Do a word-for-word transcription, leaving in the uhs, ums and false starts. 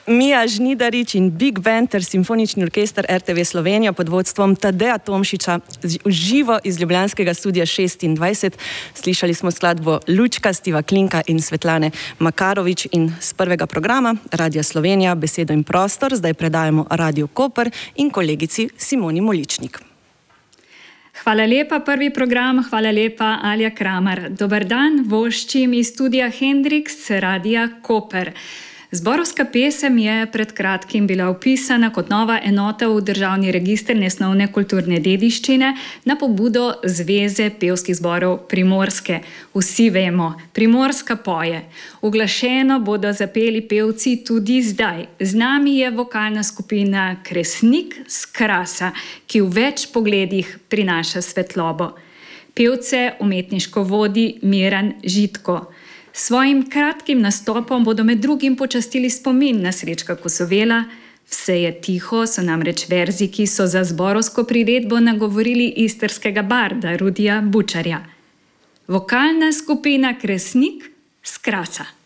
Mija Žnidarič in Big Band ter Simfonični orkester er te ve Slovenija pod vodstvom Tadeja Tomšiča živo iz ljubljanskega studia šestindvajset. Slišali smo skladbo Lučka Stiva Klinka in Svetlane Makarovič in z prvega programa Radia Slovenija Besedo in prostor zdaj predajamo Radio Koper in kolegici Simoni Moličnik. Hvala lepa, prvi program, hvala lepa, Alja Kramar. Dober dan, voščim iz studia Hendrix, Radia Koper. Zborovska pesem je pred kratkim bila vpisana kot nova enota v Državni register nesnovne kulturne dediščine na pobudo Zveze pevskih zborov Primorske. Vsi vemo, Primorska poje. Uglašeno bodo zapeli pevci tudi zdaj. Z nami je vokalna skupina Kresnik s Krasa, ki v več pogledih prinaša svetlobo. Pevce umetniško vodi Miran Žitko. Svojim kratkim nastopom bodo med drugim počastili spomin na Srečka Kosovela. Vse je tiho so namreč verzi, ki so za zborovsko priredbo nagovorili istrskega barda Rudija Bučarja. Vokalna skupina Kresnik s Krasa.